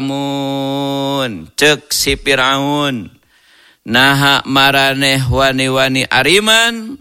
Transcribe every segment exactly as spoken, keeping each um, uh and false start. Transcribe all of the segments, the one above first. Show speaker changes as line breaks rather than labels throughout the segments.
mun cek si Firaun naha maraneh wani-wani ariman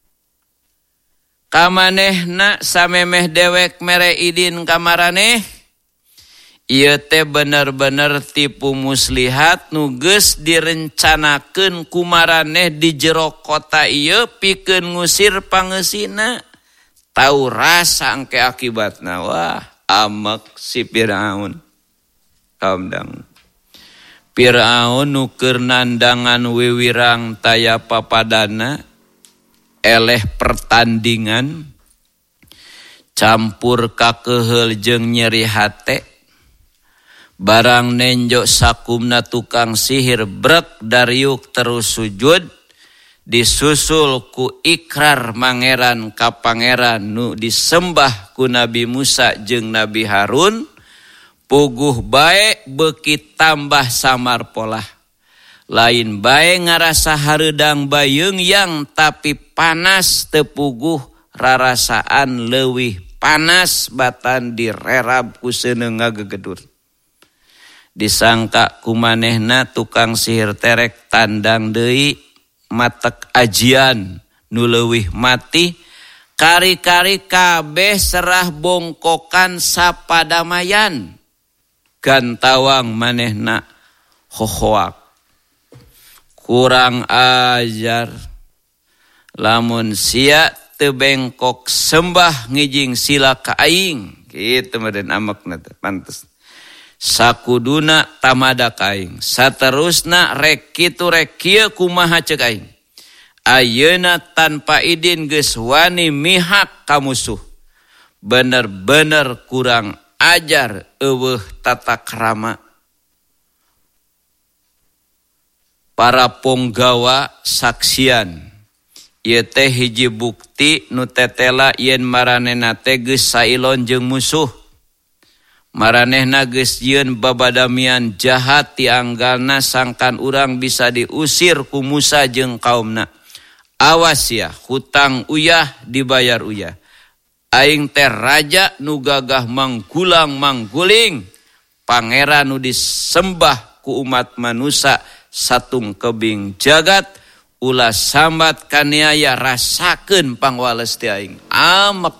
kamanehna samemeh dewek mere idin kamaraneh ieu teh bener-bener tipu muslihat nu geus direncanakeun ku maraneh di jero kota ieu pikeun ngusir pangeusina tau rasa engke akibatna wah amek si Firaun kaum dangu Firaun nu keur nandangan wiwirang taya papadana eleh pertandingan campur kakeheul jeung nyeri hate barang nenjo sakumna tukang sihir brek dariuk terus sujud disusul ku ikrar mangeran ka pangeran nu disembah ku Nabi Musa jeung Nabi Harun puguh bae beuki tambah samar polah lain bae ngarasa hareudang bayeung yang tapi panas teu puguh rarasaan leuwih panas batan direrab ku seuneu ngagegedur disangka kumanehna tukang sihir terek tandang deui matek ajian nu leuwih mati kari-kari kabeh serah bongkokan sapadamayan gantawang manehna hohoak kurang ajar lamun sia teu bengkok sembah ngijing sila ka aing kitu meureun amekna teh pantes sakuduna tamada ka aing saterusna rek kitu rek kieu kumaha ceuk aing ayeuna tanpa idin geus wani mihak ka musuh bener-bener kurang ajar eueuh tata krama para ponggawa saksian ieu teh hiji bukti nu tetela yen maranehna teh geus sailon jeung musuh maranehna geus yeun babadamian jahat ti anggalna sangkan urang bisa diusir ku Musa jeung kaumna awas ya hutang uyah dibayar uyah aing teh raja nu gagah manggulang mangguling pangeran nu disembah ku umat manusia satung kebing jagat ulah sambat kaniaya rasakeun pangwales ti aing amek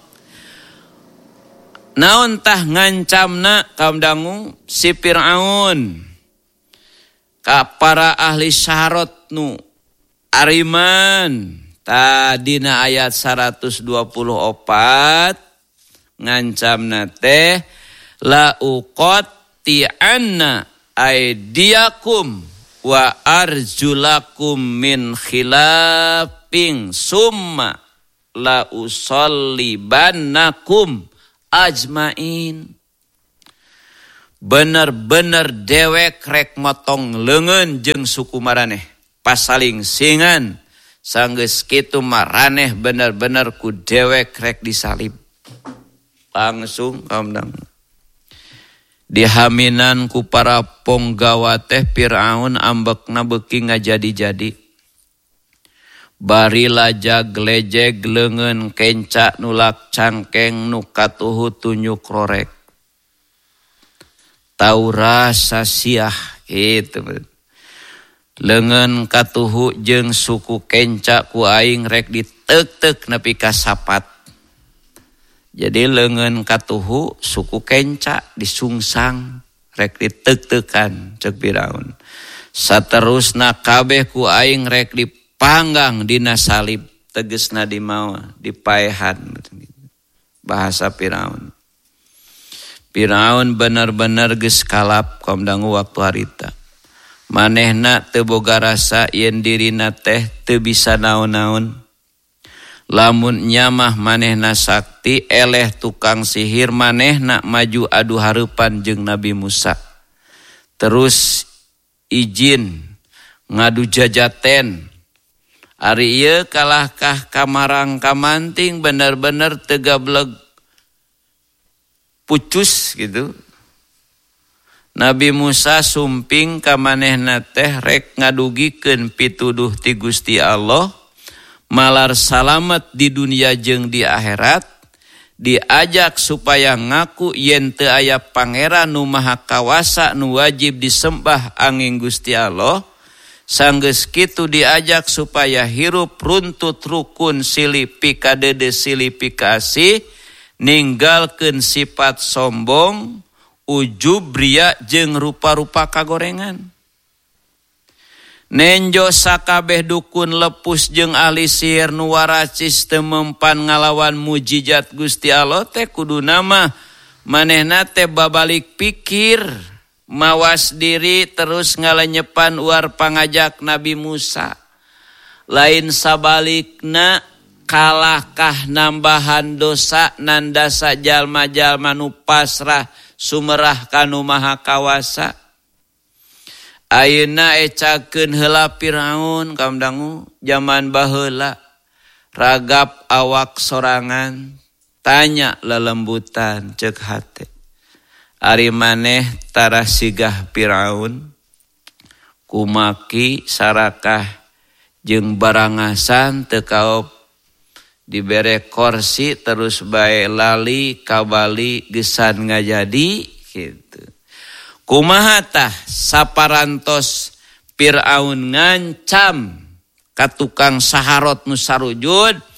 naon tah ngancamna kaum dangu si Firaun ka para ahli syarat nu ariman tadina ayat seratus dua puluh empat ngancamna teh la uqatti'anna aidiakum wa arjulakum min khilafin summa la usallibannakum ajmain bener-bener dewek rek motong leungeun jeung suku maraneh pasaling singan sanggeus kitu maraneh bener-bener ku dewek rek disalib langsung kaum dangu dihaminan ku para ponggawa teh Firaun ambekna beuki ngajadi-jadi bari lajag lejeg leungeun kenca nulak cangkeng nu katuhu tunjuk rorek tau rasa siah kitu leungeun katuhu jeung suku kenca ku aing rek diteuk-teuk nepi ka sapat jadi leungeun katuhu suku kenca disungsang rek diteuk-teukan ceuk Firaun saterusna kabeh ku aing rek dipanggang dina salib tegesna di mawa dipaehan bahasa Firaun Firaun bener-bener geus kalap kaum dangu waktu harita manehna teu boga rasa yen dirina teh teu bisa naon-naon lamun nyamah manehna sakti eleh tukang sihir manehna maju adu hareupan jeung Nabi Musa terus izin ngadu jajaten ari ieu kalahkah kamarang kamanting bener-bener teu gableg pucus gitu Nabi Musa sumping ka manehna teh rek ngadugikeun pituduh ti Gusti Allah malar salamet di dunia jeung di akhirat diajak supaya ngaku yen teu aya pangeran nu maha kawasa nu wajib disembah angin Gusti Allah. Sanggeus kitu diajak supaya hirup runtut rukun silih pika dede silih pika asih, ninggalkeun sifat sombong, ujub, ria jeung rupa-rupa kagorengan. Nenjo sakabeh dukun lepus jeung ahli sihir nu waracis teu mempan ngalawan mujizat Gusti Allah teh kuduna mah manehna teh babalik pikir, mawas diri terus ngalenyepan uar pangajak Nabi Musa. Lain sabalikna kalahkah nambahan dosa nandasa jalma-jalma nu pasrah sumerah kanu maha kawasa. Ayeuna ecakeun heula Firaun kamdangu zaman baheula ragap awak sorangan tanya lelembutan ceuk hate. Ari maneh tara sigah Firaun kumaki sarakah jeung barangasan teu kaop dibere kursi terus bae lali kabali gesan ngajadi kitu. Kumaha tah saparantos Firaun ngancam ka tukang saharot nu sarujud